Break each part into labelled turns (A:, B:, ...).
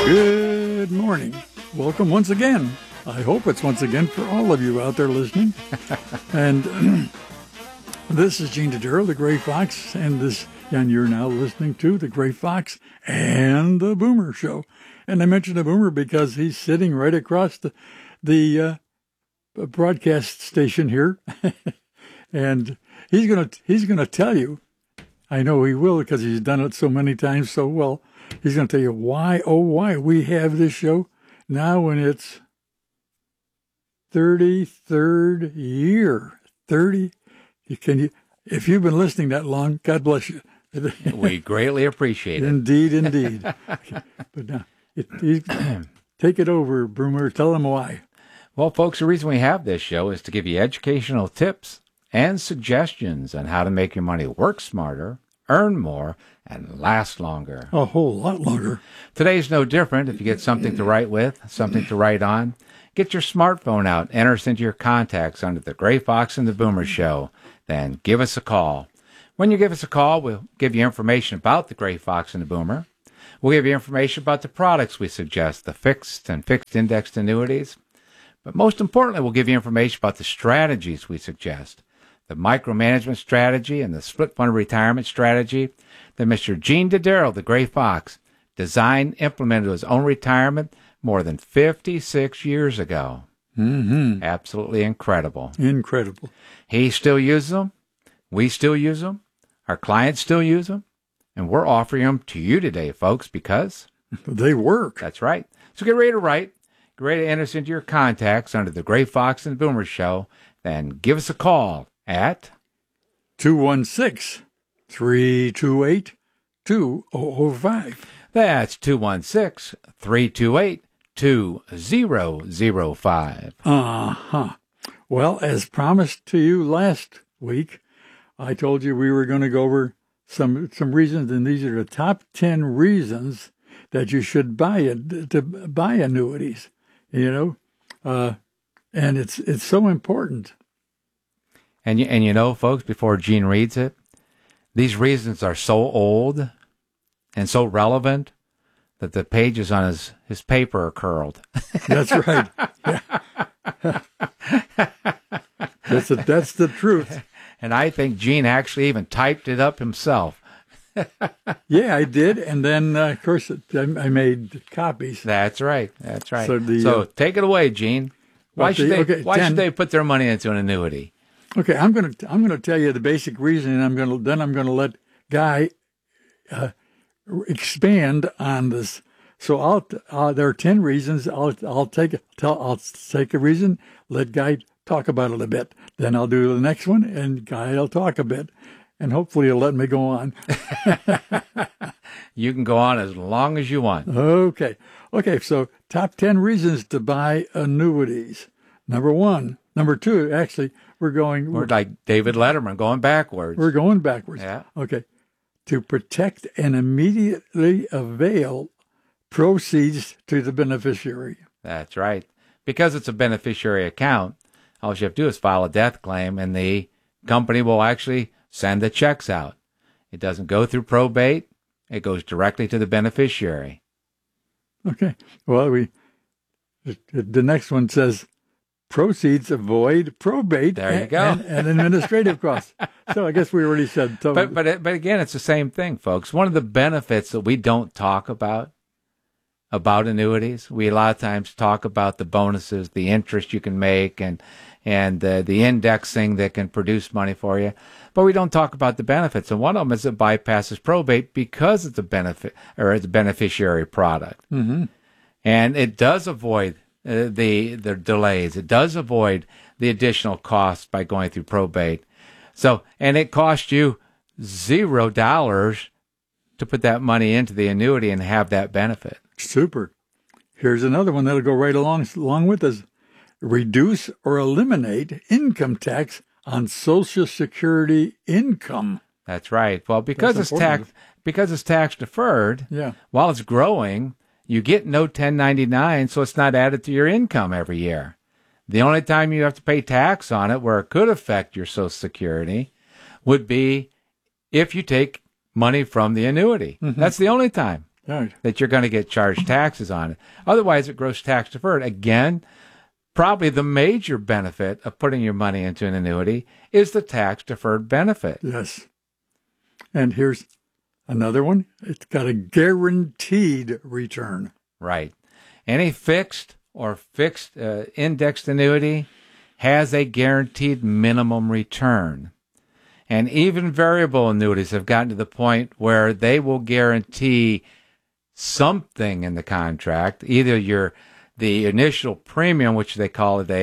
A: Good morning. Welcome once again. I hope it's once again for all of you out there listening. And this is Gene Dodaro, the Gray Fox, and you're now listening to the Gray Fox and the Boomer Show. And I mentioned the Boomer because he's sitting right across the broadcast station here, and he's gonna tell you. I know he will because he's done it so many times so well. He's going to tell you why we have this show now in its 33rd year. 30. If you've been listening that long, God bless you.
B: We greatly appreciate it.
A: Indeed. Okay. But now, take it over, Boomer. Tell them why.
B: Well, folks, the reason we have this show is to give you educational tips and suggestions on how to make your money work smarter, earn more, and last longer.
A: A whole lot longer.
B: Today's no different. If you get something to write with, something to write on, get your smartphone out, enter us into your contacts under the Gray Fox and the Boomer Show. Then give us a call. When you give us a call, we'll give you information about the Gray Fox and the Boomer. We'll give you information about the products we suggest, the fixed and fixed indexed annuities. But most importantly, we'll give you information about the strategies we suggest, the micromanagement strategy and the split fund retirement strategy that Mr. Gene Dodaro, the Gray Fox, designed, implemented his own retirement more than 56 years ago.
A: Mm-hmm.
B: Absolutely incredible.
A: Incredible.
B: He still uses them. We still use them. Our clients still use them. And we're offering them to you today, folks, because
A: they work.
B: That's right. So get ready to write. Get ready to enter us into your contacts under the Gray Fox and Boomer Show. Then give us a call at
A: 216-328-2005.
B: That's 216-328-2005.
A: Uh-huh. Well, as promised to you last week, I told you we were going to go over some reasons, and these are the top 10 reasons that you should buy annuities. And it's so important.
B: And you know, folks, before Gene reads it, these reasons are so old and so relevant that the pages on his paper are curled.
A: That's right. Yeah. That's the truth.
B: And I think Gene actually even typed it up himself.
A: Yeah, I did. And then, of course, I made copies.
B: That's right.
A: So,
B: take it away, Gene. Why should they put their money into an annuity?
A: Okay, I'm gonna tell you the basic reason, and I'm gonna let Guy expand on this. So there are 10 reasons. I'll take a reason. Let Guy talk about it a bit. Then I'll do the next one, and Guy will talk a bit, and hopefully he'll let me go on.
B: You can go on as long as you want.
A: Okay. So top 10 reasons to buy annuities. Number two. Actually, we're
B: like David Letterman, going backwards.
A: We're going backwards.
B: Yeah.
A: Okay. To protect and immediately avail proceeds to the beneficiary.
B: That's right. Because it's a beneficiary account, all you have to do is file a death claim, and the company will actually send the checks out. It doesn't go through probate. It goes directly to the beneficiary.
A: Okay. Well, the next one says, proceeds avoid probate.
B: There you go.
A: And administrative costs. So I guess we already said. So.
B: But again, it's the same thing, folks. One of the benefits that we don't talk about annuities, we a lot of times talk about the bonuses, the interest you can make, and the indexing that can produce money for you. But we don't talk about the benefits. And one of them is it bypasses probate because it's a benefit or it's a beneficiary product.
A: Mm-hmm.
B: And it does avoid the delays. It does avoid the additional costs by going through probate. So, and it costs you $0 to put that money into the annuity and have that benefit.
A: Super. Here's another one that'll go right along with this. Reduce or eliminate income tax on Social Security income.
B: That's right. Well, because it's tax deferred,
A: yeah.
B: While it's growing, you get no 1099, so it's not added to your income every year. The only time you have to pay tax on it, where it could affect your Social Security, would be if you take money from the annuity. Mm-hmm. That's the only time.
A: Right.
B: that you're going to get charged taxes on it. Otherwise, it grows tax deferred. Again, probably the major benefit of putting your money into an annuity is the tax deferred benefit.
A: Yes. And here's another one. It's got a guaranteed return.
B: Right. Any fixed or fixed indexed annuity has a guaranteed minimum return. And even variable annuities have gotten to the point where they will guarantee something in the contract, either the initial premium, which they call it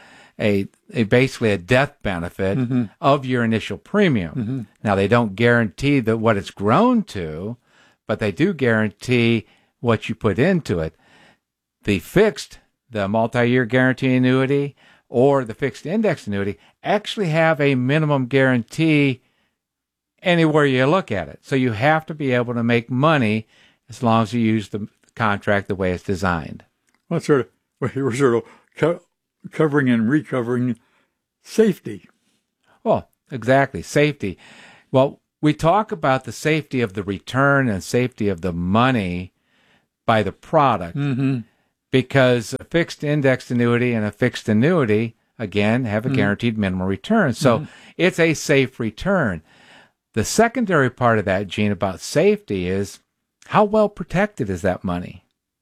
B: a basically a death benefit of your initial premium. Now, they don't guarantee that what it's grown to, but they do guarantee what you put into it. The fixed, the multi-year guarantee annuity, or the fixed index annuity actually have a minimum guarantee anywhere you look at it. So you have to be able to make money as long as you use the contract the way it's designed.
A: Well, we're sort of covering and recovering safety.
B: Well, exactly. Safety. Well, we talk about the safety of the return and safety of the money by the product. Because a fixed indexed annuity and a fixed annuity, again, have a guaranteed minimum return. So it's a safe return. The secondary part of that, Gene, about safety is how well protected is that money?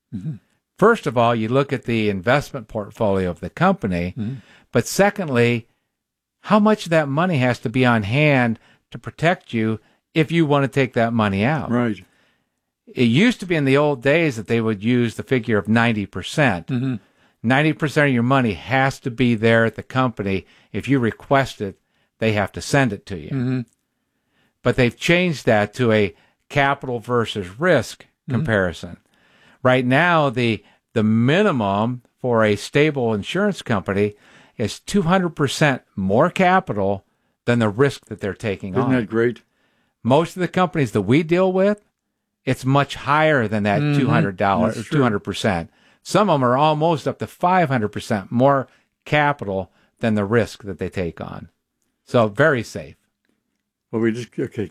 B: First of all, you look at the investment portfolio of the company. But secondly, how much of that money has to be on hand to protect you if you want to take that money out?
A: Right.
B: It used to be in the old days that they would use the figure of 90%. 90% of your money has to be there at the company. If you request it, they have to send it to you. But they've changed that to a capital versus risk comparison. Right now, the minimum for a stable insurance company is 200% more capital than the risk that they're taking on.
A: Isn't that great?
B: Most of the companies that we deal with, it's much higher than that $200 or 200%. Some of them are almost up to 500% more capital than the risk that they take on. So very safe.
A: Well, okay.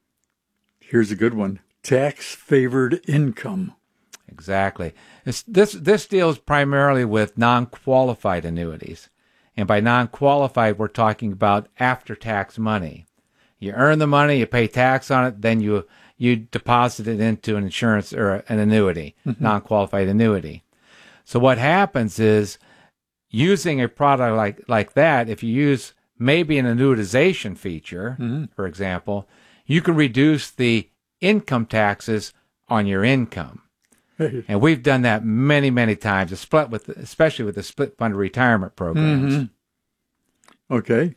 A: Here's a good one. Tax favored income.
B: Exactly. This deals primarily with non-qualified annuities. And by non-qualified, we're talking about after-tax money. You earn the money, you pay tax on it, then you deposit it into an insurance or an annuity, non-qualified annuity. So what happens is, using a product like that, if you use maybe an annuitization feature, for example, you can reduce the income taxes on your income. And we've done that many, many times, especially with the split fund retirement programs.
A: Okay.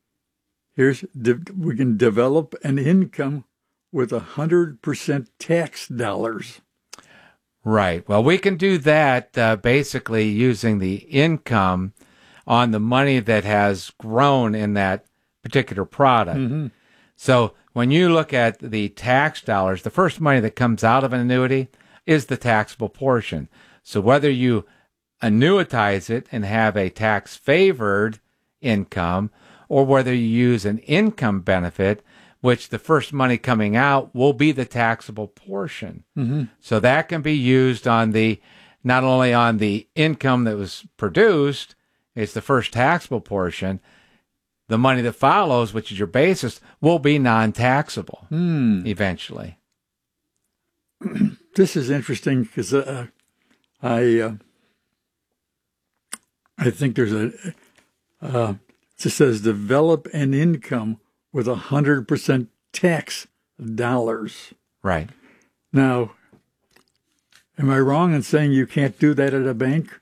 A: We can develop an income with 100% tax dollars.
B: Right. Well, we can do that basically using the income on the money that has grown in that particular product. So when you look at the tax dollars, the first money that comes out of an annuity is the taxable portion. So whether you annuitize it and have a tax-favored income, or whether you use an income benefit, which the first money coming out will be the taxable portion. So that can be used on not only on the income that was produced, it's the first taxable portion. The money that follows, which is your basis, will be non-taxable eventually.
A: This is interesting because I think there's it says develop an income with 100% tax dollars.
B: Right.
A: Now, am I wrong in saying you can't do that at a bank?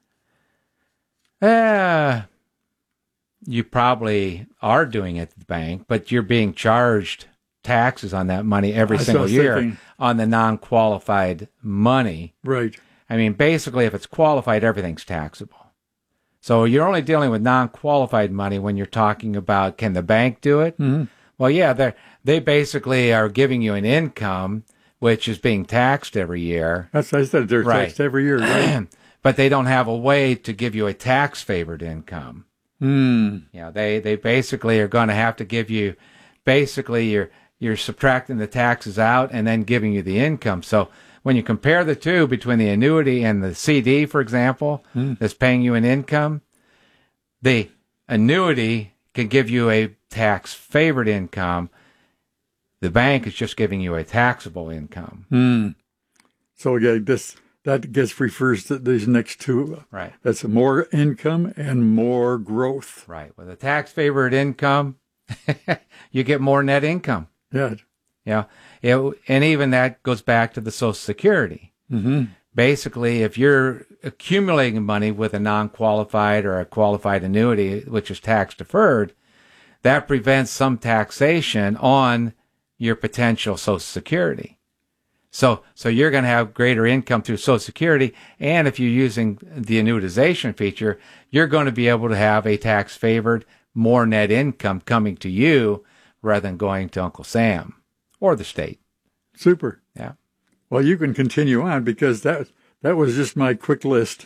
B: You probably are doing it at the bank, but you're being charged taxes on that money every single year on the non-qualified money.
A: Right.
B: I mean, basically, if it's qualified, everything's taxable. So you're only dealing with non-qualified money when you're talking about, can the bank do it? Well, yeah, they basically are giving you an income, which is being taxed every year.
A: I said they're taxed every year, right?
B: But they don't have a way to give you a tax-favored income. Yeah, they basically are going to have to give you, basically you're subtracting the taxes out and then giving you the income. So when you compare the two between the annuity and the CD, for example, that's paying you an income, the annuity can give you a tax-favored income. The bank is just giving you a taxable income.
A: So yeah, that refers to these next two.
B: Right.
A: That's more income and more growth.
B: Right. With a tax-favored income, you get more net income.
A: Yeah.
B: Yeah. And even that goes back to the Social Security. Basically, if you're accumulating money with a non-qualified or a qualified annuity, which is tax-deferred, that prevents some taxation on your potential Social Security. So you're going to have greater income through Social Security, and if you're using the annuitization feature, you're going to be able to have a tax-favored, more net income coming to you rather than going to Uncle Sam or the state.
A: Super.
B: Yeah.
A: Well, you can continue on because that was just my quick list.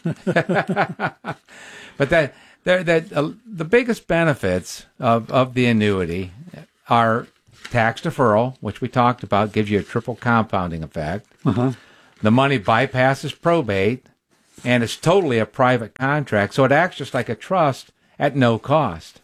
B: But the biggest benefits of the annuity are tax deferral, which we talked about, gives you a triple compounding effect. The money bypasses probate, and it's totally a private contract, so it acts just like a trust at no cost.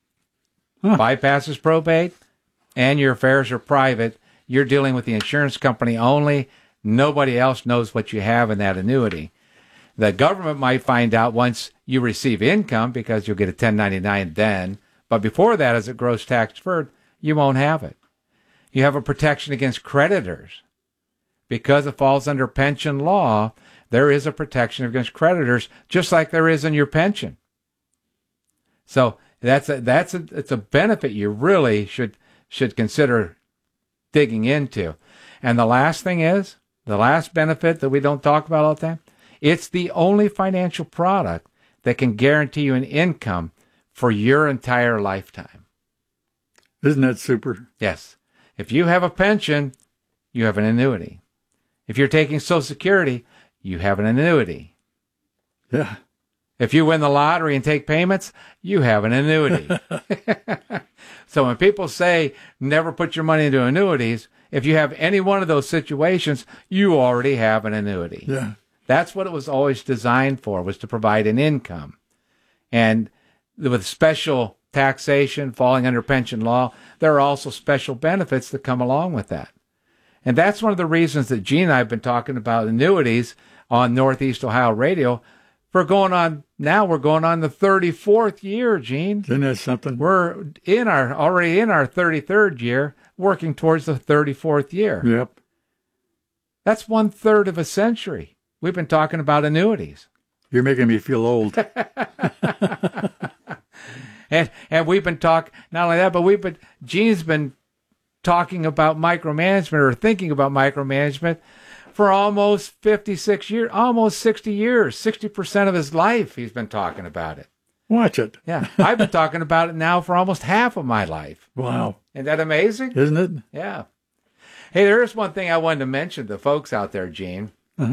B: Bypasses probate, and your affairs are private. You're dealing with the insurance company only. Nobody else knows what you have in that annuity. The government might find out once you receive income because you'll get a 1099 then, but before that, as it grows tax deferred, you won't have it. You have a protection against creditors. Because it falls under pension law, there is a protection against creditors, just like there is in your pension. So it's a benefit you really should consider digging into. And the last thing is, the last benefit that we don't talk about all the time, it's the only financial product that can guarantee you an income for your entire lifetime.
A: Isn't that super?
B: Yes. If you have a pension, you have an annuity. If you're taking Social Security, you have an annuity.
A: Yeah.
B: If you win the lottery and take payments, you have an annuity. So when people say never put your money into annuities, if you have any one of those situations, you already have an annuity.
A: Yeah.
B: That's what it was always designed for, was to provide an income. And with special taxation falling under pension law, there are also special benefits that come along with that. And that's one of the reasons that Gene and I have been talking about annuities on Northeast Ohio Radio. We're going on the 34th year, Gene.
A: Isn't that something?
B: We're already in our 33rd year, working towards the 34th year.
A: Yep.
B: That's 1/3 of a century. We've been talking about annuities.
A: You're making me feel old.
B: And we've been talking, not only that, but Gene's been talking about micromanagement or thinking about micromanagement for almost 56 years, almost 60 years, 60% of his life he's been talking about it.
A: Watch it.
B: Yeah. I've been talking about it now for almost half of my life.
A: Wow.
B: Isn't that amazing?
A: Isn't it?
B: Yeah. Hey, there is one thing I wanted to mention to the folks out there, Gene.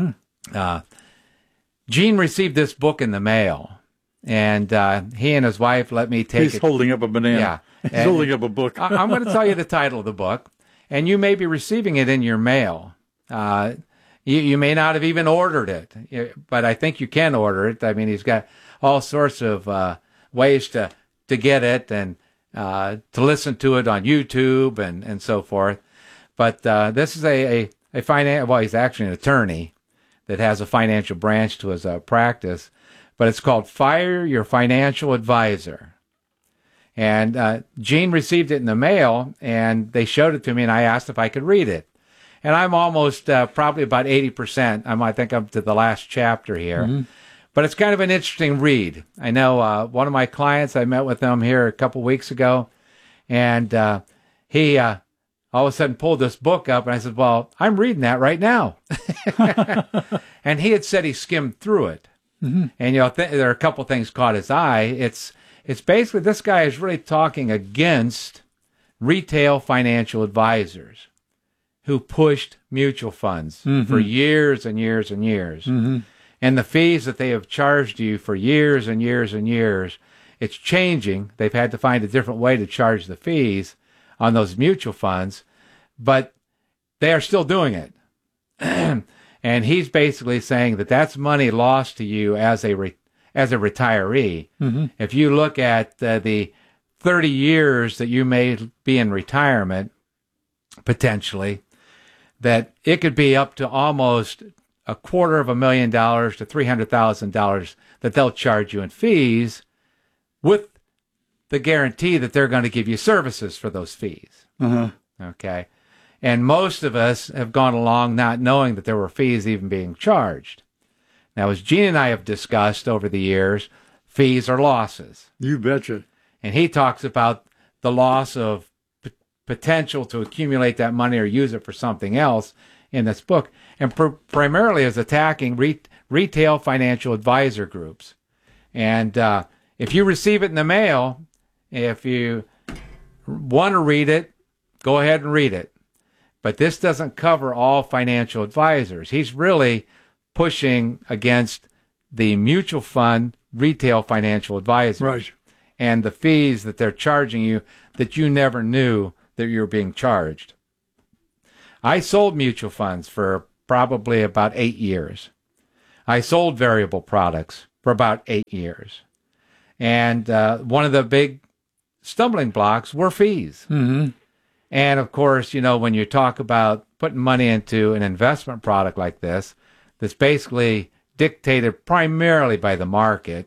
B: Gene received this book in the mail, and he and his wife let me take it.
A: He's holding up a banana.
B: Yeah.
A: He's holding up a book.
B: I'm going to tell you the title of the book, and you may be receiving it in your mail. You may not have even ordered it, but I think you can order it. I mean, he's got all sorts of ways to get it and to listen to it on YouTube and so forth. But this is a he's actually an attorney that has a financial branch to his practice, but it's called Fire Your Financial Advisor. And Gene received it in the mail, and they showed it to me, and I asked if I could read it. And I'm almost probably about 80%. I think I'm to the last chapter here. Mm-hmm. But it's kind of an interesting read. I know one of my clients, I met with him here a couple weeks ago, and he all of a sudden pulled this book up, and I said, well, I'm reading that right now. And he had said he skimmed through it. Mm-hmm. And, there are a couple things caught his eye. It's basically, this guy is really talking against retail financial advisors who pushed mutual funds for years and years and years. Mm-hmm. And the fees that they have charged you for years and years and years, it's changing. They've had to find a different way to charge the fees on those mutual funds, but they are still doing it. And he's basically saying that that's money lost to you as a retiree.
A: Mm-hmm.
B: If you look at the 30 years that you may be in retirement, potentially, that it could be up to almost $250,000 to $300,000 that they'll charge you in fees, with the guarantee that they're going to give you services for those fees.
A: Uh-huh.
B: Okay. And most of us have gone along not knowing that there were fees even being charged. Now, as Gene and I have discussed over the years, fees are losses.
A: You betcha.
B: And he talks about the loss of potential to accumulate that money or use it for something else in this book, and primarily is attacking retail financial advisor groups. And if you receive it in the mail, if you want to read it, go ahead and read it. But this doesn't cover all financial advisors. He's really pushing against the mutual fund retail financial advisors.
A: Right.
B: And the fees that they're charging you that you never knew that you were being charged. I sold mutual funds for probably about 8 years. I sold variable products for about 8 years. And one of the big stumbling blocks were fees.
A: Mm-hmm.
B: And of course, when you talk about putting money into an investment product like this, that's basically dictated primarily by the market,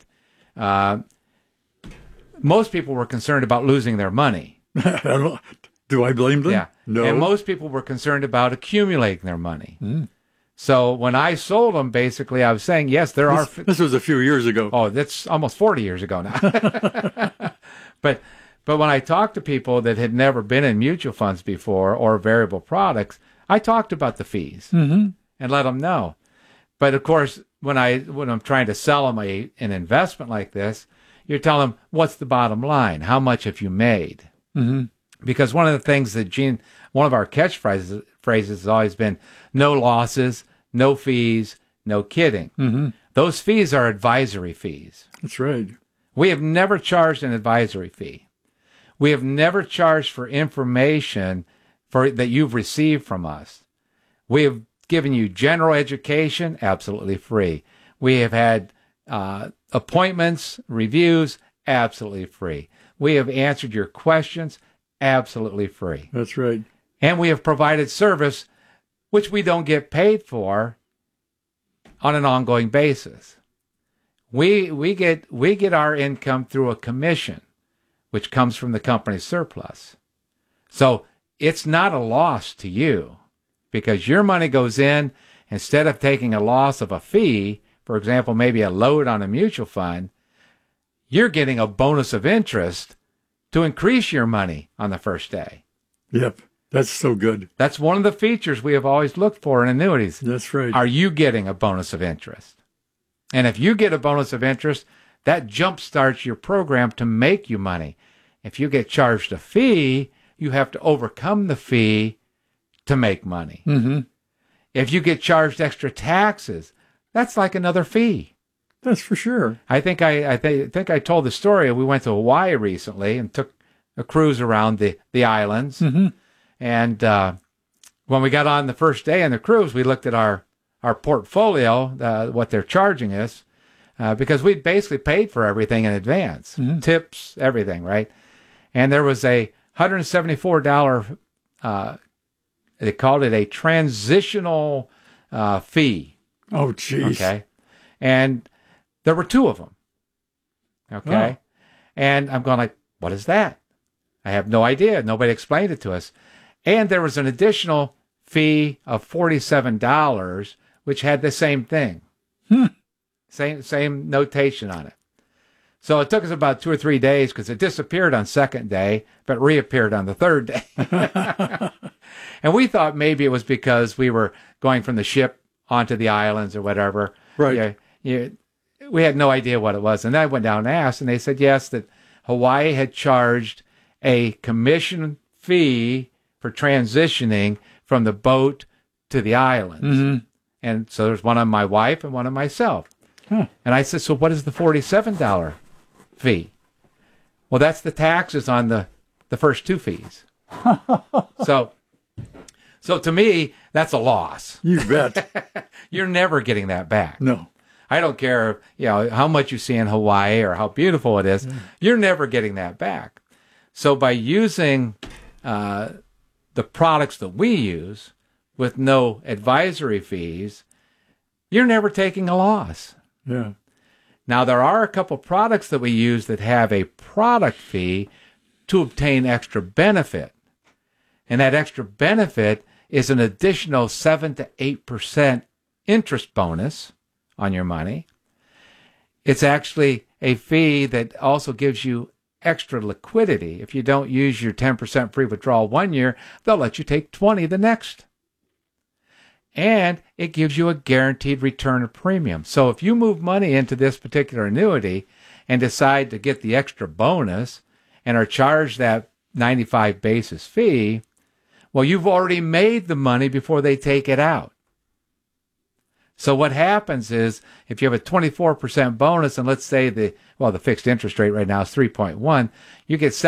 B: most people were concerned about losing their money.
A: Do I blame them?
B: Yeah.
A: No.
B: And most people were concerned about accumulating their money.
A: Mm.
B: So when I sold them, basically, I was saying, yes, there are...
A: This was a few years ago.
B: Oh, that's almost 40 years ago now. But when I talked to people that had never been in mutual funds before or variable products, I talked about the fees
A: Mm-hmm.
B: and let them know. But of course, when I'm trying to sell them an investment like this, you're telling them, what's the bottom line? How much have you made?
A: Mm-hmm.
B: Because one of the things that one of our catchphrases has always been, no losses, no fees, no kidding.
A: Mm-hmm.
B: Those fees are advisory fees.
A: That's right.
B: We have never charged an advisory fee. We have never charged for information that you've received from us. We have given you general education, absolutely free. We have had appointments, reviews, absolutely free. We have answered your questions, absolutely free.
A: That's right.
B: And we have provided service which we don't get paid for on an ongoing basis. We get our income through a commission, which comes from the company's surplus. So it's not a loss to you, because your money goes in, instead of taking a loss of a fee, for example, maybe a load on a mutual fund, you're getting a bonus of interest to increase your money on the first day.
A: Yep. That's so good.
B: That's one of the features we have always looked for in annuities.
A: That's right.
B: Are you getting a bonus of interest? And if you get a bonus of interest, that jumpstarts your program to make you money. If you get charged a fee, you have to overcome the fee to make money.
A: Mm-hmm.
B: If you get charged extra taxes, that's like another fee.
A: That's for sure.
B: I think I told the story. We went to Hawaii recently and took a cruise around the islands.
A: Mm-hmm.
B: And when we got on the first day on the cruise, we looked at our portfolio, what they're charging us, because we'd basically paid for everything in advance,
A: Mm-hmm.
B: tips, everything, right? And there was a $174, they called it a transitional fee.
A: Oh, jeez.
B: Okay. And there were two of them. Okay.
A: Oh.
B: And I'm going like, what is that? I have no idea. Nobody explained it to us. And there was an additional fee of $47, which had the same thing. Same notation on it. So it took us about 2 or 3 days, because it disappeared on second day, but reappeared on the third day. And we thought maybe it was because we were going from the ship onto the islands or whatever.
A: Right.
B: We had no idea what it was. And I went down and asked, and they said, yes, that Hawaii had charged a commission fee for transitioning from the boat to the islands.
A: Mm-hmm.
B: And so there's one on my wife and one on myself.
A: Huh.
B: And I said, so what is the $47 fee? Well, that's the taxes on the first two fees. So So to me, that's a loss.
A: You bet.
B: You're never getting that back.
A: No.
B: I don't care, how much you see in Hawaii or how beautiful it is. You're never getting that back. So by using the products that we use with no advisory fees, you're never taking a loss.
A: Yeah.
B: Now, there are a couple products that we use that have a product fee to obtain extra benefit. And that extra benefit is an additional 7 to 8% interest bonus on your money. It's actually a fee that also gives you extra liquidity. If you don't use your 10% free withdrawal 1 year, they'll let you take 20 the next. And it gives you a guaranteed return of premium. So if you move money into this particular annuity and decide to get the extra bonus and are charged that 95 basis fee, well, you've already made the money before they take it out. So what happens is if you have a 24% bonus, and let's say the fixed interest rate right now is 3.1, you get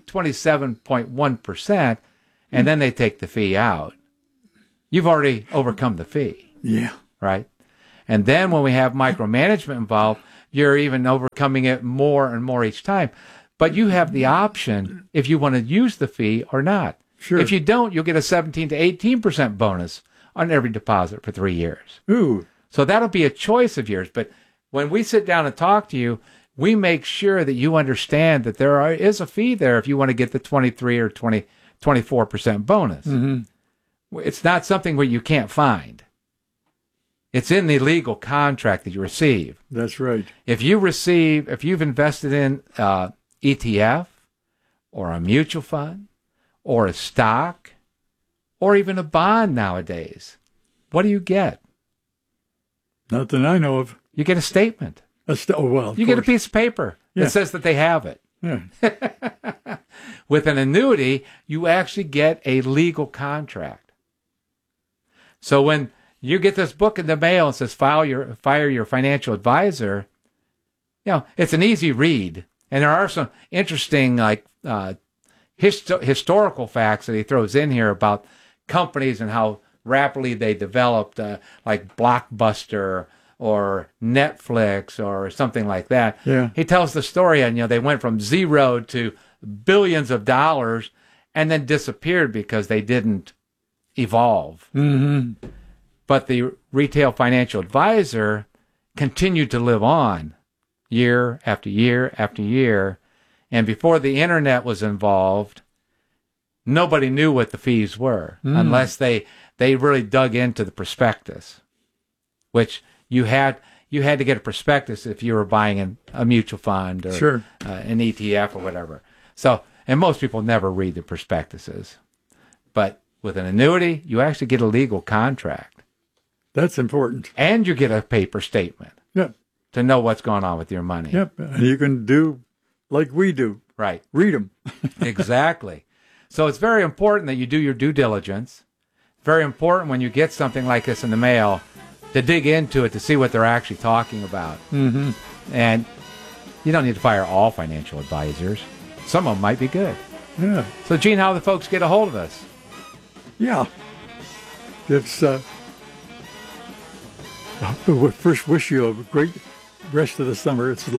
B: 27.1%, and then they take the fee out. You've already overcome the fee.
A: Yeah.
B: Right? And then when we have micromanagement involved, you're even overcoming it more and more each time. But you have the option if you want to use the fee or not.
A: Sure.
B: If you don't, you'll get a 17 to 18% bonus on every deposit for 3 years.
A: Ooh.
B: So that'll be a choice of yours. But when we sit down and talk to you, we make sure that you understand that there is a fee there if you want to get the 23 or 24% bonus.
A: Mm-hmm.
B: It's not something where you can't find. It's in the legal contract that you receive.
A: That's right.
B: If you've invested in ETF or a mutual fund or a stock or even a bond nowadays, what do you get?
A: Nothing I know of.
B: You get a statement.
A: You
B: get a piece of paper that says that they have it.
A: Yeah.
B: With an annuity, you actually get a legal contract. So when you get this book in the mail and says fire your financial advisor, it's an easy read. And there are some interesting historical facts that he throws in here about companies and how rapidly they developed, like Blockbuster or Netflix or something like that.
A: Yeah.
B: He tells the story, and they went from zero to billions of dollars and then disappeared because they didn't evolve.
A: Mm-hmm.
B: But the retail financial advisor continued to live on year after year after year. And before the internet was involved, nobody knew what the fees were unless they really dug into the prospectus, which you had to get a prospectus if you were buying a mutual fund or an ETF or whatever. So, and most people never read the prospectuses. But with an annuity, you actually get a legal contract.
A: That's important.
B: And you get a paper statement.
A: Yep.
B: To know what's going on with your money.
A: Yep. And you can do like we do.
B: Right.
A: Read them.
B: Exactly. So it's very important that you do your due diligence. Very important when you get something like this in the mail to dig into it to see what they're actually talking about.
A: Mm-hmm.
B: And you don't need to fire all financial advisors. Some of them might be good.
A: Yeah.
B: So, Gene, how do the folks get a hold of us?
A: Yeah. It's, I first wish you a great rest of the summer. It's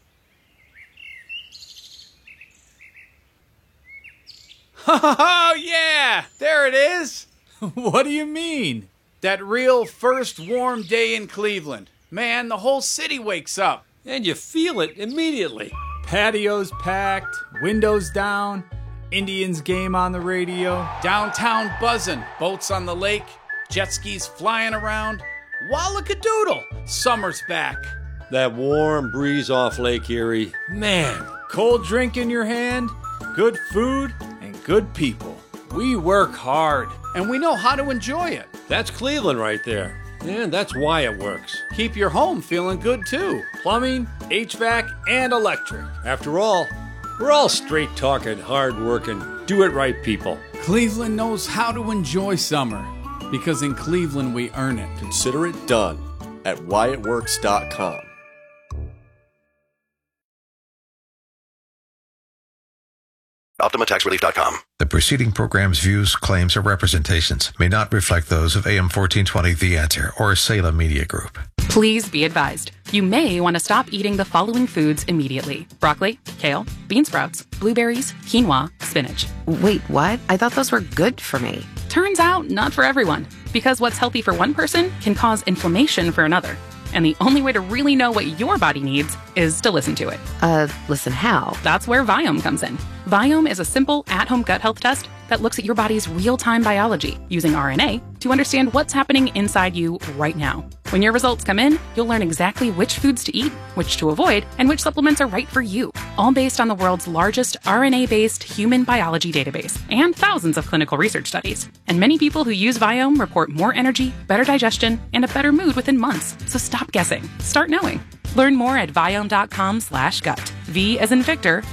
C: Oh, yeah! There it is!
D: What do you mean?
C: That real first warm day in Cleveland. Man, the whole city wakes up.
D: And you feel it immediately. Patios packed, windows down, Indians game on the radio.
C: Downtown buzzing, boats on the lake, jet skis flying around. Wallakadoodle! Summer's back.
E: That warm breeze off Lake Erie.
D: Man, cold drink in your hand, good food, and good people. We work hard.
C: And we know how to enjoy it.
E: That's Cleveland right there. And that's why it works.
C: Keep your home feeling good, too.
D: Plumbing, HVAC, and electric.
E: After all, we're all straight-talking, hard-working, do-it-right people.
C: Cleveland knows how to enjoy summer. Because in Cleveland, we earn it.
F: Consider it done at whyitworks.com.
G: OptimaTaxRelief.com.
H: The preceding program's views, claims, or representations may not reflect those of AM 1420 The Answer or Salem Media Group.
I: Please be advised, you may want to stop eating the following foods immediately. Broccoli, kale, bean sprouts, blueberries, quinoa, spinach.
J: Wait, what? I thought those were good for me.
I: Turns out, not for everyone. Because what's healthy for one person can cause inflammation for another. And the only way to really know what your body needs is to listen to it.
J: Listen how?
I: That's where Viome comes in. Viome is a simple, at-home gut health test that looks at your body's real-time biology using RNA to understand what's happening inside you right now. When your results come in, you'll learn exactly which foods to eat, which to avoid, and which supplements are right for you, all based on the world's largest RNA-based human biology database and thousands of clinical research studies. And many people who use Viome report more energy, better digestion, and a better mood within months. So stop guessing. Start knowing. Learn more at Viome.com/gut. V as in Victor,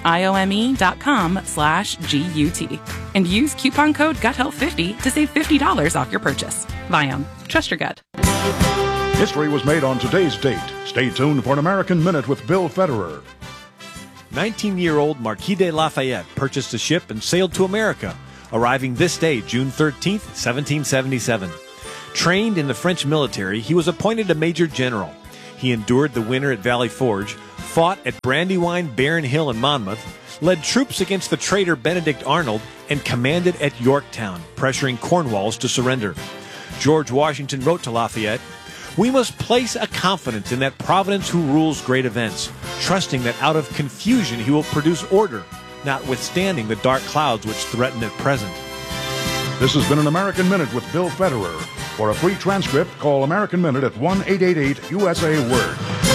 I: IOME.com/GUT. And use coupon code GUTHEALTH50 to save $50 off your purchase. Viome. Trust your gut.
K: History was made on today's date. Stay tuned for an American Minute with Bill Federer.
L: 19-year-old Marquis de Lafayette purchased a ship and sailed to America, arriving this day, June 13th, 1777. Trained in the French military, he was appointed a major general. He endured the winter at Valley Forge, fought at Brandywine, Barron Hill, and Monmouth, led troops against the traitor Benedict Arnold, and commanded at Yorktown, pressuring Cornwallis to surrender. George Washington wrote to Lafayette, "We must place a confidence in that Providence who rules great events, trusting that out of confusion he will produce order, notwithstanding the dark clouds which threaten at present."
K: This has been an American Minute with Bill Federer. For a free transcript, call American Minute at 1-888-USA-WORD.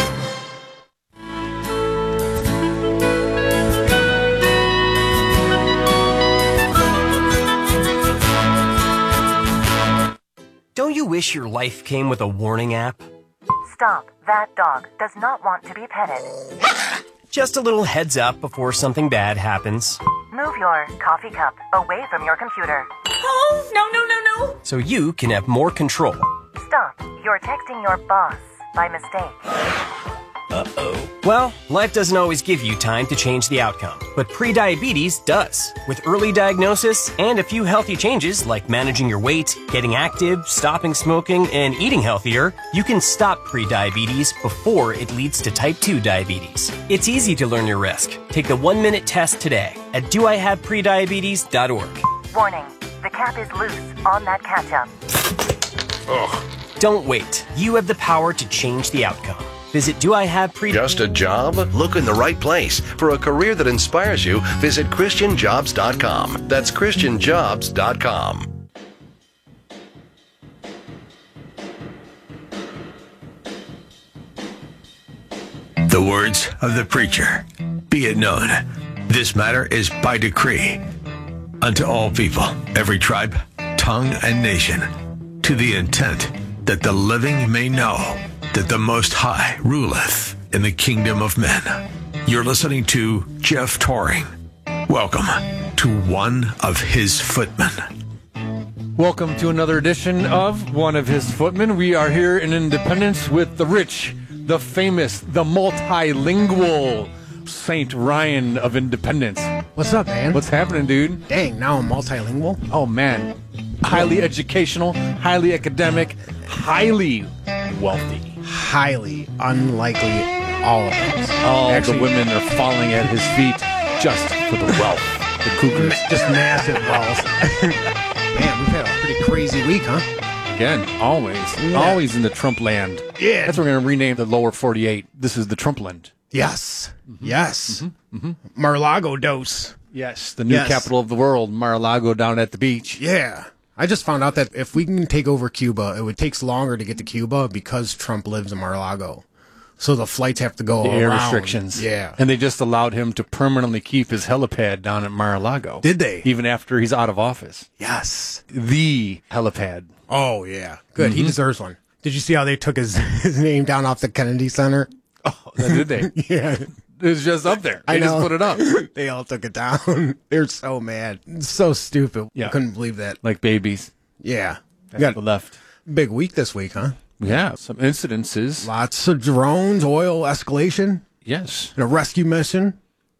M: Don't you wish your life came with a warning app?
N: Stop. That dog does not want to be petted.
M: Just a little heads up before something bad happens.
N: Move your coffee cup away from your computer.
O: Oh, no.
M: So you can have more control.
N: Stop. You're texting your boss by mistake.
M: Uh-oh. Well, life doesn't always give you time to change the outcome, but prediabetes does. With early diagnosis and a few healthy changes like managing your weight, getting active, stopping smoking, and eating healthier, you can stop prediabetes before it leads to type 2 diabetes. It's easy to learn your risk. Take the 1-minute test today at doihaveprediabetes.org.
N: Warning. The cap is loose on that ketchup.
M: Ugh. Don't wait. You have the power to change the outcome. Visit
G: Just a job? Look in the right place. For a career that inspires you, visit ChristianJobs.com. That's ChristianJobs.com.
P: The words of the preacher. Be it known, this matter is by decree unto all people, every tribe, tongue, and nation, to the intent that the living may know that the Most High ruleth in the kingdom of men. You're listening to Jeff Toring. Welcome to One of His Footmen.
Q: Welcome to another edition of One of His Footmen. We are here in Independence with the rich, the famous, the multilingual Saint Ryan of Independence.
R: What's up, man?
Q: What's happening, dude?
R: Dang, now I'm multilingual.
Q: Oh, man. Highly educational, highly academic, highly wealthy.
R: Highly unlikely, all of us.
Q: All the women are falling at his feet just for the wealth. The cougars.
R: Just massive wealth. Man, we've had a pretty crazy week, huh?
Q: Again, always.
R: Yeah.
Q: Always in the Trump land.
R: Yeah.
Q: That's what we're going to rename the lower 48. This is the Trump land.
R: Yes. Mm-hmm. Yes. Mm-hmm. Mm-hmm. Mar-a-Lago dose.
Q: Yes, the new capital of the world, Mar-a-Lago down at the beach.
R: Yeah. I just found out that if we can take over Cuba, it would take longer to get to Cuba because Trump lives in Mar-a-Lago. So the flights have to go
Q: the
R: around.
Q: Air restrictions.
R: Yeah.
Q: And they just allowed him to permanently keep his helipad down at Mar-a-Lago.
R: Did they?
Q: Even after he's out of office.
R: Yes.
Q: The helipad.
R: Oh, yeah. Good. Mm-hmm. He deserves one. Did you see how they took his name down off the Kennedy Center?
Q: Oh, did they?
R: Yeah.
Q: It was just up there. They just put it up.
R: They all took it down. They're so mad. So stupid.
Q: Yeah.
R: I couldn't believe that.
Q: Like babies.
R: Yeah.
Q: Got left.
R: Big week this week, huh?
Q: Yeah. Some incidences.
R: Lots of drones, oil escalation.
Q: Yes.
R: And a rescue mission.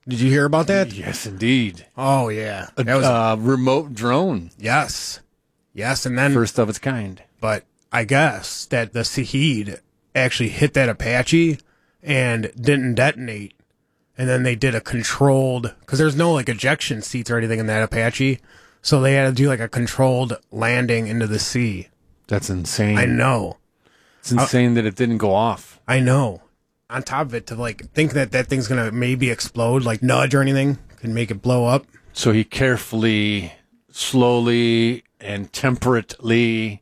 R: Did you hear about that?
Q: Yes, indeed.
R: Oh, yeah.
Q: A
R: That was
Q: remote drone.
R: Yes. Yes, and then...
Q: First of its kind.
R: But I guess that the Shahed actually hit that Apache and didn't detonate. And then they did a controlled... Because there's no, like, ejection seats or anything in that Apache. So they had to do, like, a controlled landing into the sea.
Q: That's insane.
R: I know.
Q: It's insane that it didn't go off.
R: I know. On top of it, to, like, think that that thing's going to maybe explode, like, nudge or anything, can make it blow up.
Q: So he carefully, slowly, and temperately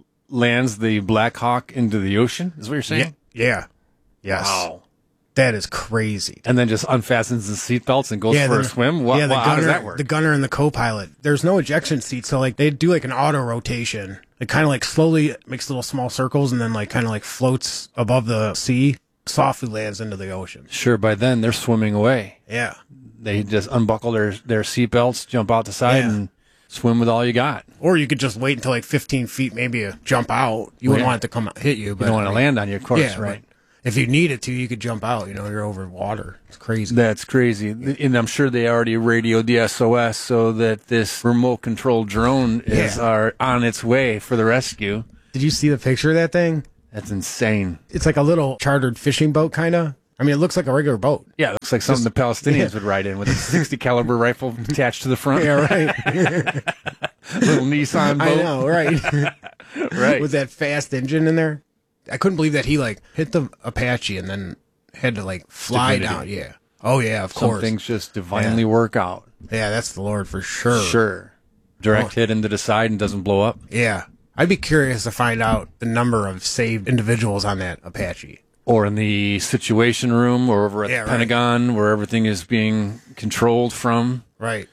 Q: lands the Black Hawk into the ocean, is what you're saying?
R: Yeah. Yes.
Q: Wow.
R: That is crazy.
Q: And then just unfastens the seatbelts and goes for a swim? How does that work?
R: The gunner and the co-pilot. There's no ejection seat, so like they do like an auto rotation. It kind of like slowly makes little small circles and then like kind of like floats above the sea, softly lands into the ocean.
Q: Sure, by then they're swimming away.
R: Yeah.
Q: They just unbuckle their seatbelts, jump out the side, and swim with all you got.
R: Or you could just wait until like 15 feet, maybe jump out. You wouldn't want it to come hit you. But
Q: you don't want to land on you, of course, right?
R: If you needed to, you could jump out. You know, you're over water. It's crazy.
Q: That's crazy. And I'm sure they already radioed the SOS so that this remote control drone is on its way for the rescue.
R: Did you see the picture of that thing?
Q: That's insane.
R: It's like a little chartered fishing boat, kind of. I mean, it looks like a regular boat.
Q: Yeah, it looks like something the Palestinians would ride in with a 60 caliber rifle attached to the front.
R: Yeah, right.
Q: Little Nissan boat.
R: I know, right?
Q: Right.
R: With that fast engine in there. I couldn't believe that he like hit the Apache and then had to like fly down. Yeah. Oh yeah, of course.
Q: Some things just divinely work out.
R: Yeah, that's the Lord for sure.
Q: Sure. Direct hit into the side and doesn't blow up.
R: Yeah. I'd be curious to find out the number of saved individuals on that Apache.
Q: Or in the Situation Room or over at the Pentagon where everything is being controlled from.
R: Right.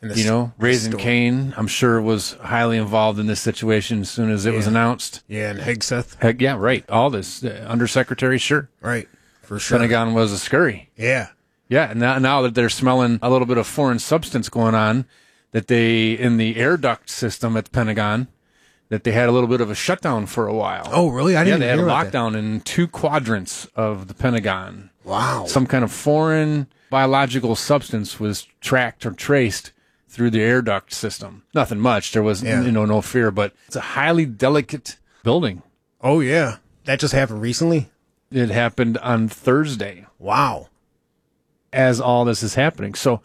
Q: Raising Cain, I'm sure, was highly involved in this situation as soon as it was announced.
R: Yeah, and Hegseth.
Q: Yeah, right. All this. Undersecretary, sure.
R: Right, for sure.
Q: Pentagon was a scurry.
R: Yeah.
Q: Yeah, and now that they're smelling a little bit of foreign substance going on, that they, in the air duct system at the Pentagon, that they had a little bit of a shutdown for a while.
R: Oh, really? I didn't
Q: they had a
R: hear about
Q: lockdown in 2 quadrants of the Pentagon.
R: Wow.
Q: Some kind of foreign biological substance was tracked or traced through the air duct system. Nothing much. There was, no fear, but it's a highly delicate building.
R: Oh, yeah. That just happened recently?
Q: It happened on Thursday.
R: Wow.
Q: As all this is happening. So,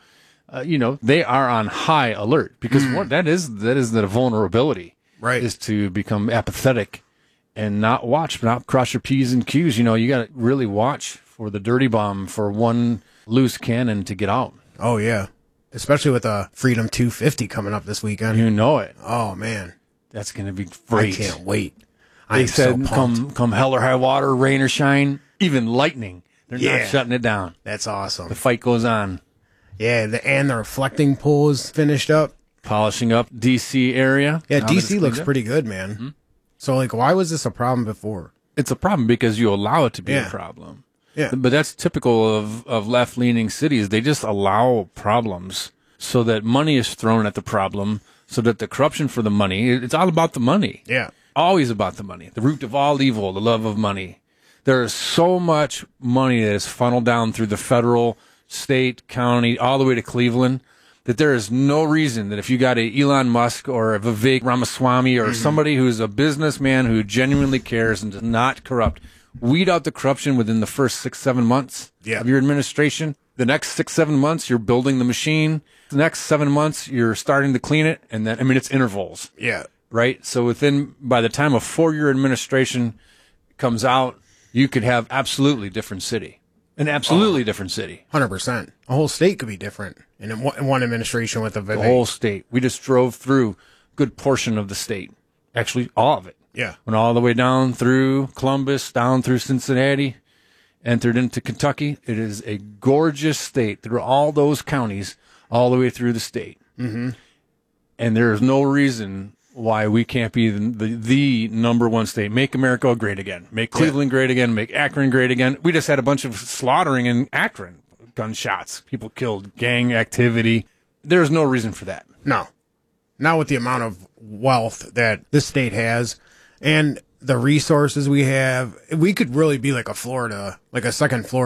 Q: they are on high alert because that is the vulnerability.
R: Right.
Q: Is to become apathetic and not cross your P's and Q's. You got to really watch for the dirty bomb, for one loose cannon to get out.
R: Oh, yeah. Especially with Freedom 250 coming up this weekend.
Q: You know it.
R: Oh, man.
Q: That's going to be great.
R: I can't wait.
Q: They said come hell or high water, rain or shine, even lightning. They're not shutting it down.
R: That's awesome.
Q: The fight goes on.
R: Yeah, and the reflecting pool is finished up.
Q: Polishing up D.C. area.
R: Yeah, D.C. looks pretty good, man. Mm-hmm. So, like, why was this a problem before?
Q: It's a problem because you allow it to be a problem.
R: Yeah.
Q: But that's typical of left-leaning cities. They just allow problems so that money is thrown at the problem, so that the corruption for the money, it's all about the money.
R: Yeah.
Q: Always about the money. The root of all evil, the love of money. There is so much money that is funneled down through the federal, state, county, all the way to Cleveland, that there is no reason that if you got a Elon Musk or a Vivek Ramaswamy or somebody who's a businessman who genuinely cares and is not corrupt, weed out the corruption within the first 6-7 months of your administration. The next 6-7 months, you're building the machine. The next 7 months, you're starting to clean it. And then, it's intervals.
R: Yeah.
Q: Right? So by the time a 4-year administration comes out, you could have absolutely different city. An absolutely different city.
R: 100%. A whole state could be different in one administration with a Vivek.
Q: The whole state. We just drove through a good portion of the state. Actually, all of it.
R: Yeah.
Q: Went all the way down through Columbus, down through Cincinnati, entered into Kentucky. It is a gorgeous state through all those counties, all the way through the state.
R: Mm-hmm.
Q: And there is no reason why we can't be the number one state. Make America great again. Make Cleveland great again. Make Akron great again. We just had a bunch of slaughtering in Akron. Gunshots. People killed. Gang activity. There's no reason for that.
R: No. Not with the amount of wealth that this state has and the resources we have. We could really be like a Florida, like a second Florida.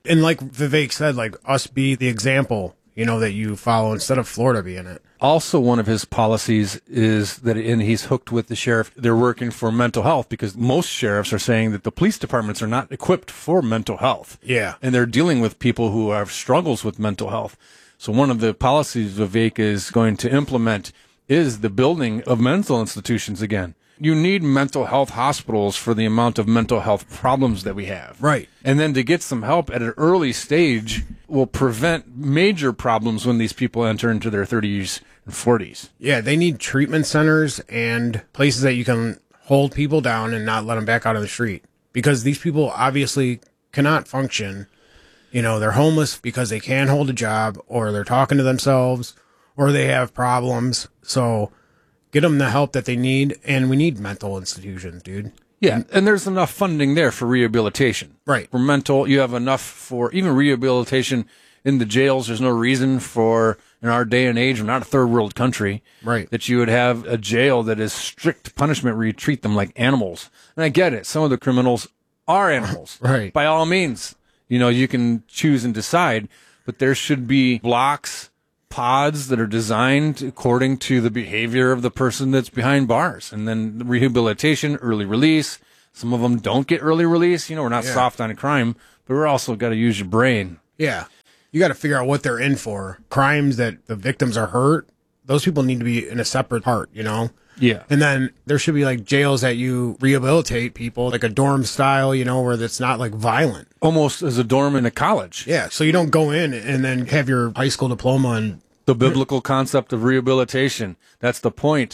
R: And like Vivek said, like us be the example, that you follow instead of Florida being it.
Q: Also, one of his policies is that, and he's hooked with the sheriff, they're working for mental health because most sheriffs are saying that the police departments are not equipped for mental health.
R: Yeah.
Q: And they're dealing with people who have struggles with mental health. So one of the policies Vivek is going to implement is the building of mental institutions again. You need mental health hospitals for the amount of mental health problems that we have.
R: Right.
Q: And then to get some help at an early stage will prevent major problems when these people enter into their 30s and 40s.
R: Yeah, they need treatment centers and places that you can hold people down and not let them back out on the street. Because these people obviously cannot function. They're homeless because they can't hold a job, or they're talking to themselves, or they have problems. So get them the help that they need, and we need mental institutions, dude.
Q: Yeah, and there's enough funding there for rehabilitation.
R: Right.
Q: For mental, you have enough for even rehabilitation in the jails. There's no reason for, in our day and age, we're not a third world country,
R: right,
Q: that you would have a jail that is strict punishment where you treat them like animals. And I get it. Some of the criminals are animals.
R: Right.
Q: By all means, you can choose and decide, but there should be blocks, pods that are designed according to the behavior of the person that's behind bars. And then rehabilitation, early release. Some of them don't get early release. We're not soft on crime, but we're also got to use your brain.
R: Yeah. You got to figure out what they're in for. Crimes that the victims are hurt, those people need to be in a separate part,
Q: Yeah.
R: And then there should be like jails that you rehabilitate people, like a dorm style, where that's not like violent.
Q: Almost as a dorm in a college.
R: Yeah. So you don't go in and then have your high school diploma and
Q: the biblical concept of rehabilitation. That's the point.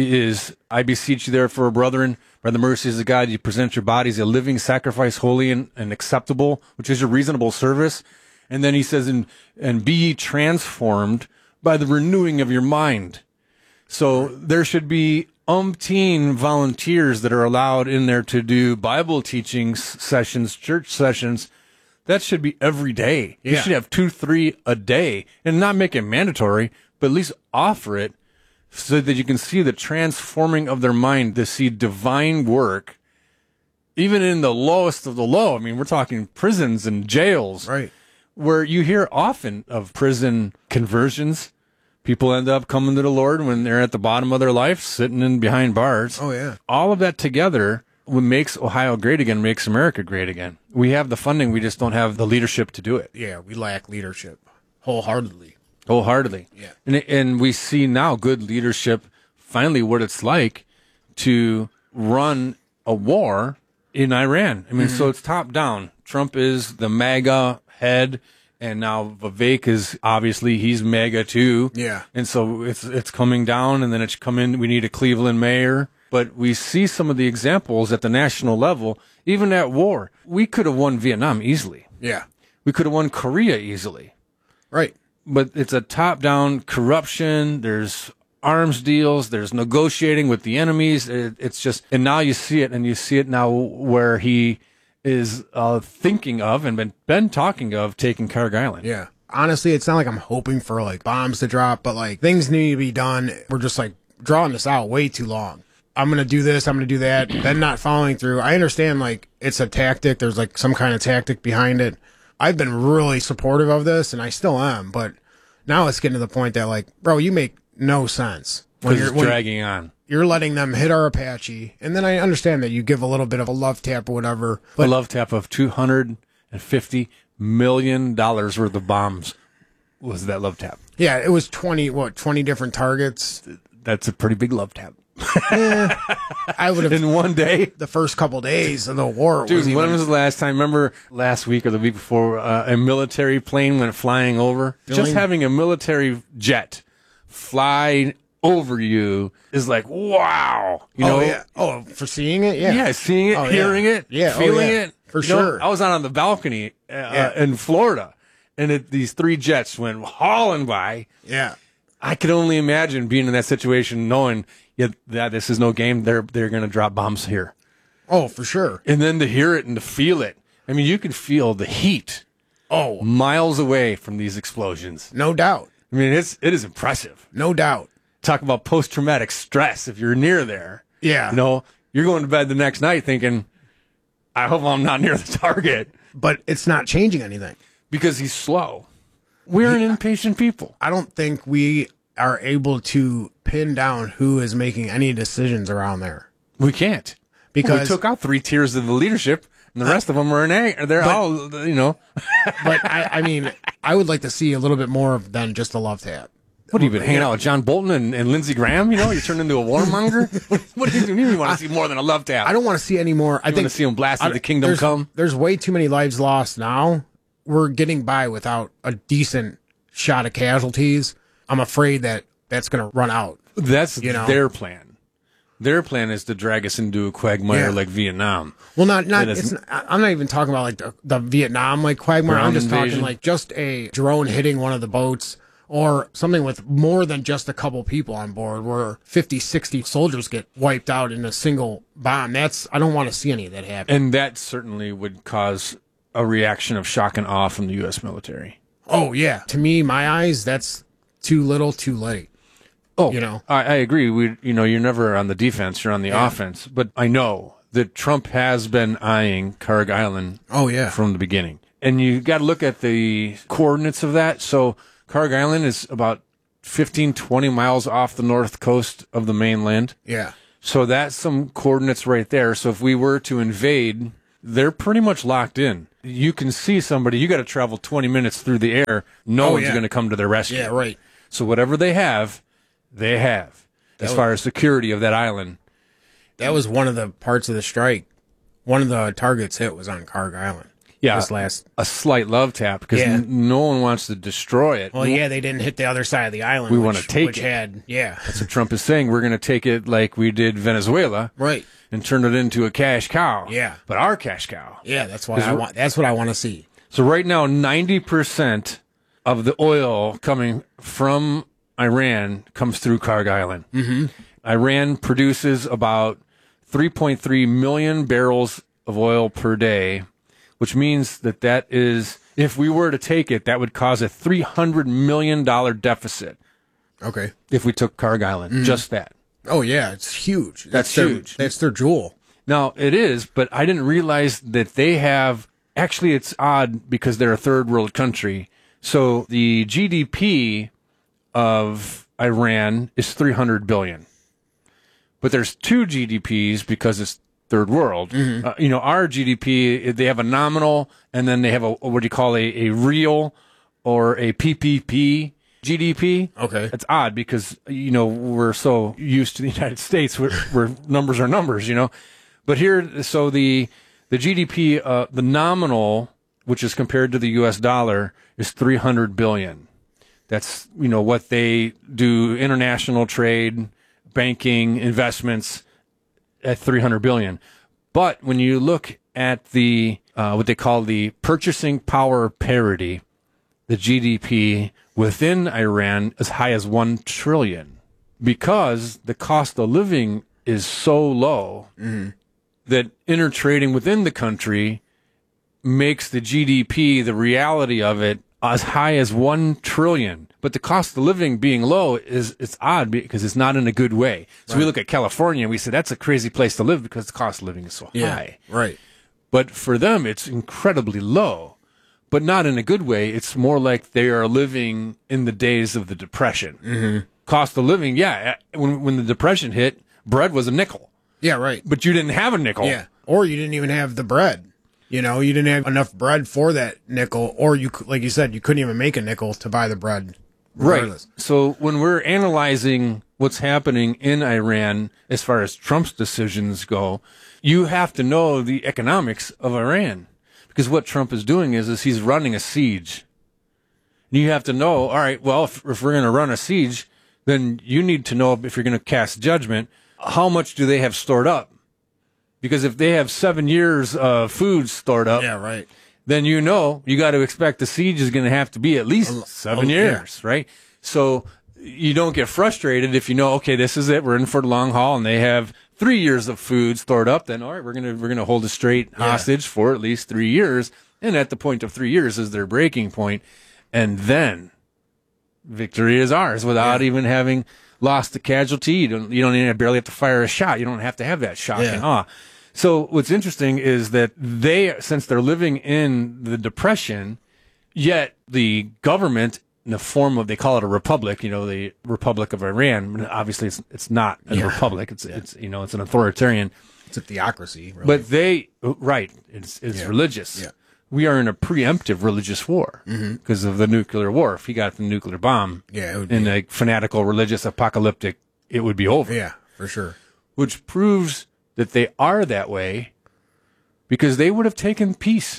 Q: Is I beseech you therefore, brethren, by the mercies of God, you present your bodies a living sacrifice, holy and acceptable, which is your reasonable service. And then he says, and be ye transformed by the renewing of your mind. So there should be umpteen volunteers that are allowed in there to do Bible teaching sessions, church sessions. That should be every day.
R: Yeah.
Q: You should have 2-3 a day and not make it mandatory, but at least offer it so that you can see the transforming of their mind to see divine work, even in the lowest of the low. I mean, we're talking prisons and jails,
R: right,
Q: where you hear often of prison conversions. People end up coming to the Lord when they're at the bottom of their life, sitting in behind bars.
R: Oh, yeah.
Q: All of that together, what makes Ohio great again, makes America great again. We have the funding, we just don't have the leadership to do it.
R: Yeah, we lack leadership wholeheartedly.
Q: Yeah. And we see now good leadership, finally what it's like to run a war in Iran. I mean, so it's top down. Trump is the MAGA head, and now Vivek is obviously he's MAGA too.
R: Yeah.
Q: And so it's coming down, and then it's coming. We need a Cleveland mayor. But we see some of the examples at the national level, even at war. We could have won Vietnam easily.
R: Yeah.
Q: We could have won Korea easily.
R: Right.
Q: But it's a top-down corruption. There's arms deals. There's negotiating with the enemies. It's just, and now you see it, and you see it now where he is thinking of and been talking of taking Carg Island.
R: Yeah. Honestly, it's not like I'm hoping for like bombs to drop, but like things need to be done. We're just like drawing this out way too long. I'm going to do this, I'm going to do that, then not following through. I understand like it's a tactic. There's like some kind of tactic behind it. I've been really supportive of this, and I still am, but now it's getting to the point that like, bro, you make no sense.
Q: When you're dragging on.
R: You're letting them hit our Apache, and then I understand that you give a little bit of a love tap or whatever.
Q: But a love tap of $250 million worth of bombs was that love tap.
R: Yeah, it was 20 different targets.
Q: That's a pretty big love tap.
R: I would have
Q: in one day.
R: The first couple days of the war.
Q: Dude, when was the last time? Remember last week or the week before, a military plane went flying over? Just having a military jet fly over you is like, wow. You know?
R: Yeah. Oh, for seeing it? Yeah.
Q: Yeah, seeing it, hearing it, feeling it.
R: For sure.
Q: I was out on the balcony in Florida, and these 3 jets went hauling by.
R: Yeah.
Q: I could only imagine being in that situation, knowing that this is no game. They're going to drop bombs here.
R: Oh, for sure.
Q: And then to hear it and to feel it. I mean, you can feel the heat.
R: Oh,
Q: miles away from these explosions.
R: No doubt.
Q: I mean, it is impressive.
R: No doubt.
Q: Talk about post-traumatic stress if you're near there.
R: Yeah.
Q: You know, you're going to bed the next night thinking, I hope I'm not near the target.
R: but it's not changing anything.
Q: Because he's slow. We're an impatient people.
R: I don't think we are able to pin down who is making any decisions around there.
Q: We can't.
R: Because
Q: we took out 3 tiers of the leadership, and the rest of them are they're all,
R: But I mean, I would like to see a little bit more than just a love tap.
Q: What have you been hanging out with John Bolton and Lindsey Graham? You turned into a warmonger? What do you mean you want to see more than a love tap?
R: I don't want to see any more. I think
Q: want to see him blasted the kingdom come?
R: There's way too many lives lost now. We're getting by without a decent shot of casualties. I'm afraid that that's going to run out.
Q: That's their plan. Their plan is to drag us into a quagmire like Vietnam.
R: Well, I'm not even talking about like the Vietnam like quagmire. I'm just talking like just a drone hitting one of the boats or something with more than just a couple people on board where 50, 60 soldiers get wiped out in a single bomb. I don't want to see any of that happen.
Q: And that certainly would cause a reaction of shock and awe from the U.S. military.
R: Oh, yeah. To me, my eyes, that's too little, too late.
Q: Oh, I agree. You're never on the defense, you're on the offense. But I know that Trump has been eyeing Kharg Island from the beginning. And you got to look at the coordinates of that. So Kharg Island is about 15, 20 miles off the north coast of the mainland.
R: Yeah.
Q: So that's some coordinates right there. So if we were to invade, they're pretty much locked in. You can see somebody, you got to travel 20 minutes through the air. No one's going to come to their rescue.
R: Yeah, right.
Q: So whatever they have, they have. As far as security of that island.
R: That was one of the parts of the strike. One of the targets hit was on Kharg Island.
Q: Yeah, a slight love tap because no one wants to destroy it.
R: Well, they didn't hit the other side of the island.
Q: We want to take it. That's what Trump is saying. We're going to take it like we did Venezuela,
R: right,
Q: and turn it into a cash cow.
R: Yeah,
Q: but our cash cow.
R: Yeah, that's why I want. That's what I want to see.
Q: So right now, 90% of the oil coming from Iran comes through Kharg Island.
R: Mm-hmm.
Q: Iran produces about 3.3 million barrels of oil per day, which means that is, if we were to take it, that would cause a $300 million deficit.
R: Okay.
Q: If we took Kharg Island, just that.
R: Oh, yeah, it's huge.
Q: That's huge.
R: That's their jewel.
Q: Now, it is, but I didn't realize that they have, actually it's odd because they're a third world country. So the GDP of Iran is 300 billion. But there's 2 GDPs because it's third world.
R: Mm-hmm.
Q: Our GDP, they have a nominal, and then they have what do you call a real or a PPP GDP.
R: Okay.
Q: It's odd because, we're so used to the United States where numbers are numbers, But here, so the GDP, the nominal, which is compared to the U.S. dollar, is 300 billion. That's, what they do, international trade, banking, investments, at 300 billion. But when you look at the what they call the purchasing power parity, the GDP within Iran as high as 1 trillion, because the cost of living is so low that intertrading within the country makes the GDP, the reality of it, as high as 1 trillion. But the cost of living being low it's odd because it's not in a good way. So we look at California and we say that's a crazy place to live because the cost of living is so high.
R: Right.
Q: But for them, it's incredibly low, but not in a good way. It's more like they are living in the days of the Depression.
R: Mm-hmm.
Q: Cost of living, when the Depression hit, bread was a nickel.
R: Yeah, right.
Q: But you didn't have a nickel.
R: Yeah. Or you didn't even have the bread. You didn't have enough bread for that nickel, or like you said, you couldn't even make a nickel to buy the bread. Regardless.
Q: Right. So when we're analyzing what's happening in Iran as far as Trump's decisions go, you have to know the economics of Iran. Because what Trump is doing is he's running a siege. You have to know, all right, well, if we're going to run a siege, then you need to know, if you're going to cast judgment, how much do they have stored up? Because if they have 7 years of food stored up, then you got to expect the siege is going to have to be at least 7 years, right? So you don't get frustrated if you know, okay, this is it, we're in for the long haul, and they have 3 years of food stored up. Then all right, we're gonna hold a straight hostage for at least 3 years, and at the point of 3 years is their breaking point, and then victory is ours without even having lost a casualty. You don't even barely have to fire a shot. You don't have to have that shock and awe. So what's interesting is that since they're living in the Depression, yet the government, in the form of, they call it a republic, the Republic of Iran. Obviously, it's not a republic. It's it's an authoritarian.
R: It's a theocracy. Really.
Q: But it's religious.
R: Yeah.
Q: We are in a preemptive religious war because of the nuclear war. If he got the nuclear bomb in a fanatical, religious, apocalyptic, it would be over.
R: Yeah, for sure.
Q: Which proves that they are that way because they would have taken peace.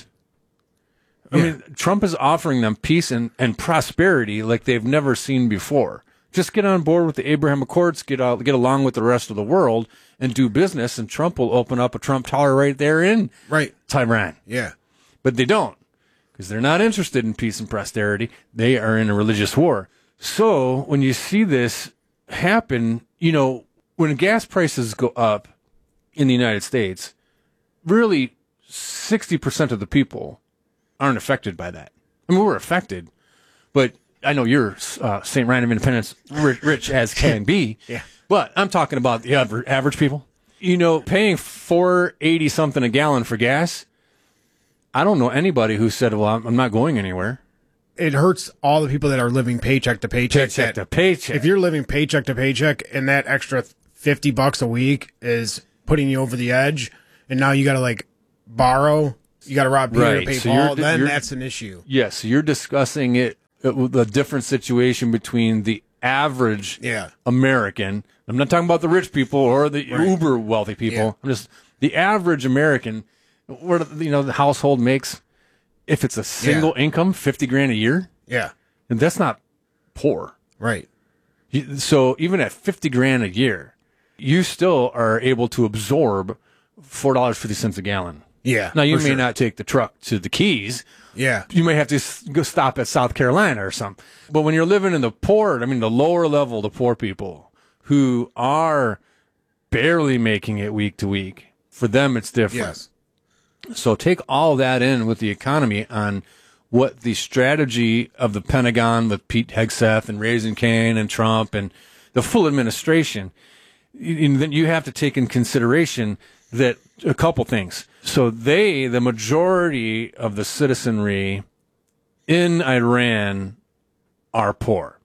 Q: I mean, Trump is offering them peace and prosperity like they've never seen before. Just get on board with the Abraham Accords, get along with the rest of the world, and do business, and Trump will open up a Trump Tower right there in Tehran.
R: Yeah.
Q: But they don't, because they're not interested in peace and prosperity. They are in a religious war. So when you see this happen, when gas prices go up in the United States, really 60% of the people aren't affected by that. I mean, we're affected, but I know you're St. Ryan of Independence, rich as can be.
R: Yeah.
Q: But I'm talking about the average people. Paying $4.80 something a gallon for gas. I don't know anybody who said, well, I'm not going anywhere.
R: It hurts all the people that are living paycheck to paycheck.
Q: Paycheck to paycheck.
R: If you're living paycheck to paycheck and that extra $50 a week is putting you over the edge, and now you got to borrow, you got to rob Peter to pay Paul, then that's an issue.
Q: Yes, you're discussing the different situation between the average American. I'm not talking about the rich people or the uber wealthy people.
R: Yeah.
Q: I'm just the average American. Where the household makes, if it's a single income, $50,000 a year.
R: Yeah,
Q: and that's not poor,
R: right?
Q: So even at $50,000 a year, you still are able to absorb $4.50 a gallon.
R: Yeah.
Q: Now you may not take the truck to the Keys.
R: Yeah.
Q: You may have to go stop at South Carolina or something. But when you're living in the poor, the lower level, the poor people who are barely making it week to week, for them it's different.
R: Yes.
Q: So take all that in with the economy on what the strategy of the Pentagon with Pete Hegseth and Raising Cane and Trump and the full administration. Then you have to take in consideration that a couple things. So the majority of the citizenry in Iran are poor,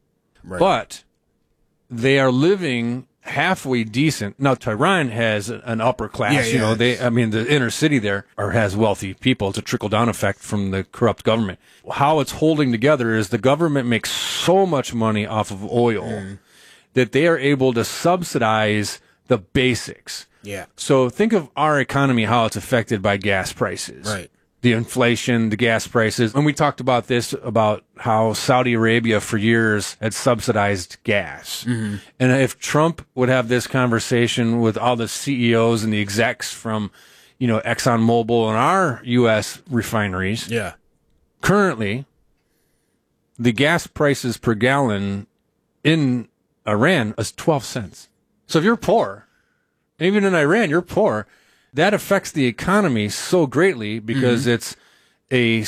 Q: but they are living halfway decent. Now, Tehran has an upper class, the inner city there has wealthy people. It's a trickle-down effect from the corrupt government. How it's holding together is the government makes so much money off of oil that they are able to subsidize the basics.
R: Yeah.
Q: So think of our economy, how it's affected by gas prices.
R: Right.
Q: The inflation, the gas prices. And we talked about this, about how Saudi Arabia for years had subsidized gas.
R: Mm-hmm.
Q: And if Trump would have this conversation with all the CEOs and the execs from, ExxonMobil and our U.S. refineries.
R: Yeah.
Q: Currently, the gas prices per gallon in Iran is 12 cents. So if you're poor, even in Iran, you're poor. That affects the economy so greatly because it's a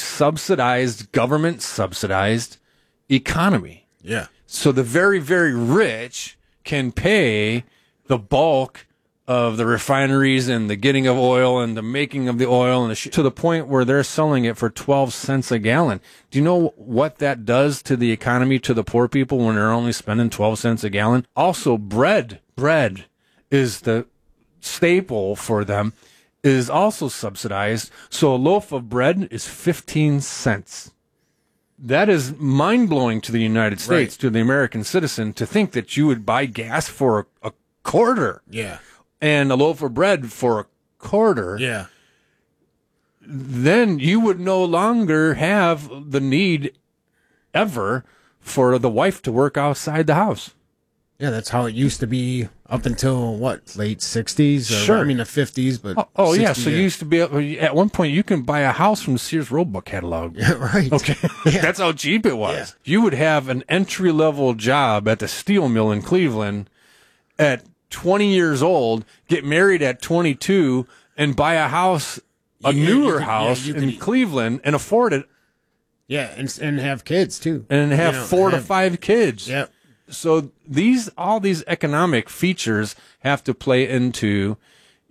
Q: government-subsidized economy.
R: Yeah.
Q: So the very, very rich can pay the bulk of the refineries and the getting of oil and the making of the oil and to the point where they're selling it for 12 cents a gallon. Do you know what that does to the economy, to the poor people when they're only spending 12 cents a gallon? Also, bread is the staple for them, is also subsidized. So a loaf of bread is 15 cents. That is mind-blowing to the United States, to the American citizen, to think that you would buy gas for a quarter.
R: Yeah.
Q: And a loaf of bread for a quarter.
R: Yeah.
Q: Then you would no longer have the need ever for the wife to work outside the house.
R: Yeah, that's how it used to be up until, late 60s?
Q: Sure.
R: The 50s, but...
Q: Oh, 60s, yeah, so you used to be... At one point, you can buy a house from the Sears Roebuck catalog.
R: Yeah, right.
Q: Okay.
R: Yeah.
Q: That's how cheap it was.
R: Yeah.
Q: You would have an entry-level job at the steel mill in Cleveland at 20 years old, get married at 22, and buy a house, newer house in Cleveland, and afford it.
R: Yeah, and have kids, too.
Q: And have 4 to 5 kids.
R: Yeah.
Q: So all these economic features have to play into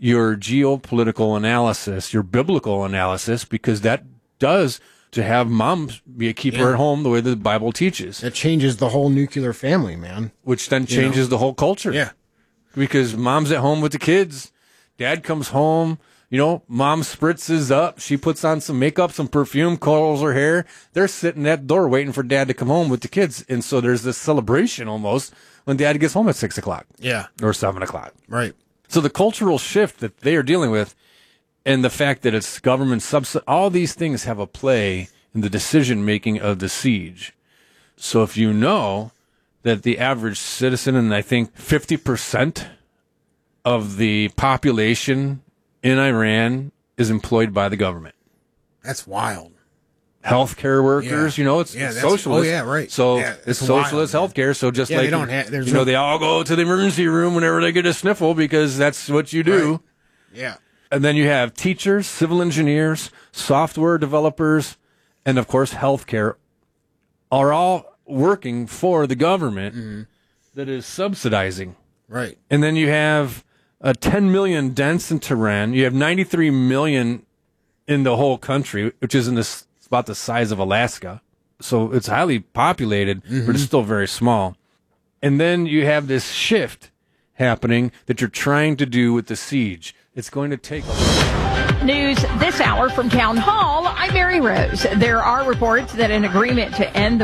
Q: your geopolitical analysis, your biblical analysis, because that does to have mom be a keeper at home the way the Bible teaches.
R: That changes the whole nuclear family, man.
Q: Which then changes the whole culture.
R: Yeah.
Q: Because mom's at home with the kids. Dad comes home. Mom spritzes up. She puts on some makeup, some perfume, curls her hair. They're sitting at the door waiting for Dad to come home with the kids. And so there's this celebration almost when Dad gets home at 6 o'clock.
R: Yeah.
Q: Or 7 o'clock.
R: Right.
Q: So the cultural shift that they are dealing with and the fact that it's government all these things have a play in the decision-making of the siege. So if you know that the average citizen, and I think 50% of the population in Iran is employed by the government.
R: That's wild.
Q: Healthcare workers, it's socialist.
R: Oh, yeah, right.
Q: So
R: yeah,
Q: it's socialist healthcare. So just like,
R: they don't have,
Q: they all go to the emergency room whenever they get a sniffle because that's what you do.
R: Right. Yeah.
Q: And then you have teachers, civil engineers, software developers, and of course, healthcare are all working for the government that is subsidizing.
R: Right.
Q: And then you have 10 million dense in Tehran. You have 93 million in the whole country, which is about the size of Alaska. So it's highly populated, but it's still very small. And then you have this shift happening that you're trying to do with the siege. It's going to take
O: News this hour from Town Hall. I'm Mary Rose. There are reports that an agreement to end the